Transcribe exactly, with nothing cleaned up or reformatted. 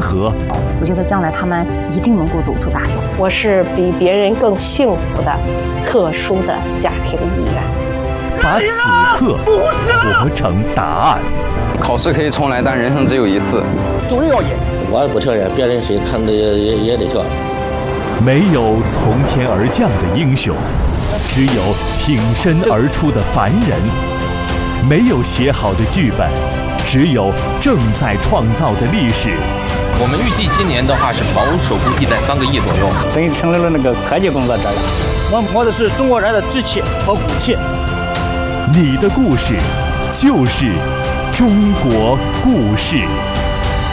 合。 我觉得将来他们一定能够走出大山。 我是比别人更幸福的特殊的家庭一员。 把此刻活成答案。 考试可以重来，但人生只有一次。 都要赢。 我也不承认，别人谁看的也也也得跳。 没有从天而降的英雄，只有挺身而出的凡人；没有写好的剧本，只有正在创造的历史。 我们预计今年的话是保守估计在三个亿左右。 等于成立了那个科技工作者了。 我们摸的是中国人的志气和骨气。 你的故事，就是中国故事。